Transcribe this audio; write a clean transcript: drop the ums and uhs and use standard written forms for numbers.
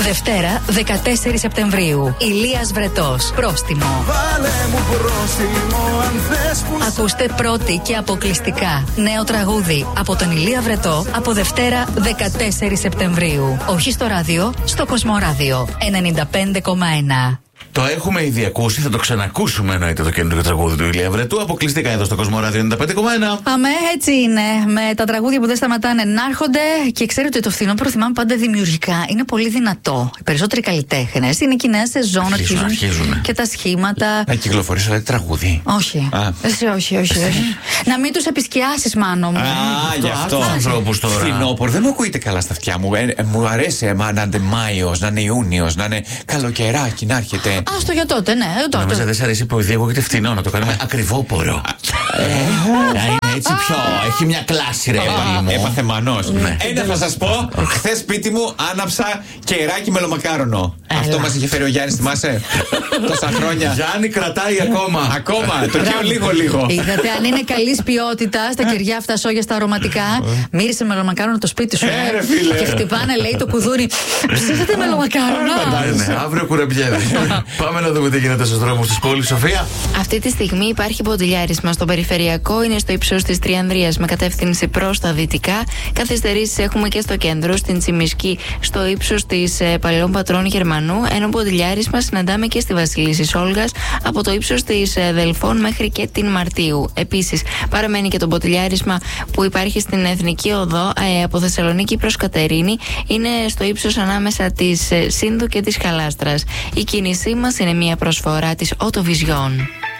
Δευτέρα 14 Σεπτεμβρίου. Ηλίας Βρετός. Πρόστιμο. Βάλε μου πρόστιμο αν θες που. Ακούστε πρώτη και αποκλειστικά νέο τραγούδι από τον Ηλία Βρετό από Δευτέρα 14 Σεπτεμβρίου. Όχι στο ράδιο, στο Κοσμοράδιο 95,1. Το έχουμε ήδη ακούσει, θα το ξανακούσουμε εννοείται το καινούργιο τραγούδι του Ηλία Βρετού. Αποκλειστικά εδώ στο Κοσμοράδιο 95,1. Αμέ, έτσι είναι. Με τα τραγούδια που δεν σταματάνε να έρχονται. Και ξέρετε ότι το φθινόπωρο θυμάμαι πάντα δημιουργικά. Είναι πολύ δυνατό. Οι περισσότεροι καλλιτέχνες είναι και η νέα σεζόν. Αρχίζουν και τα σχήματα. Να κυκλοφορήσω δηλαδή τραγούδι. Όχι. Εσύ, όχι. Να μην τους επισκιάσεις, Μάνο μου. Γι' αυτό. Φθινόπωρο δεν μου ακούγεται καλά στα αυτιά μου. Μου αρέσει να είναι Μάιος, να είναι Ιούνιος, να είναι καλοκαιράκι, να έρχεται. Άστο για τότε, ναι. Νομίζω δεν σ' αρέσει που ακούγεται φθηνό, να το κάνουμε ακριβόπορο. Να είναι έτσι πιο. Έχει μια κλάση, ρε παιδί μου. Έπαθε μανός. Ένα θα σας πω. Χθες σπίτι μου άναψα κεράκι μελομακάρονο. Αυτό μας είχε φέρει ο Γιάννης, θυμάσαι. Τόσα χρόνια. Γιάννη, κρατάει ακόμα. Ακόμα. Το καίω λίγο. Είδατε αν είναι καλής ποιότητας τα κεριά αυτά σόγια στα αρωματικά. Μύρισε μελομακάρονο το σπίτι σου. Και χτυπάνε, λέει το κουδούρι. Ψήσατε μελομακάρονα. Αύριο κουρεμπιέδι. Πάμε να δούμε τι γίνεται στους δρόμους της πόλης, Σοφία. Αυτή τη στιγμή υπάρχει ποντιλιάρισμα στο περιφερειακό, είναι στο ύψος της Τριανδρίας με κατεύθυνση προς τα δυτικά. Καθυστερήσεις έχουμε και στο κέντρο, στην Τσιμισκή, στο ύψος της Παλαιών Πατρών Γερμανού. Ενώ ποντιλιάρισμα συναντάμε και στη Βασιλίσσης Όλγας από το ύψος της Δελφών μέχρι και την Μαρτίου. Επίσης, παραμένει και το ποντιλιάρισμα που υπάρχει στην Εθνική Οδό από Θεσσαλονίκη προς Κατερίνη. Είναι στο ύψος ανάμεσα της Σύνδου και της Χαλάστρας. Η κίνησή μας είναι μια προσφορά της Autovision.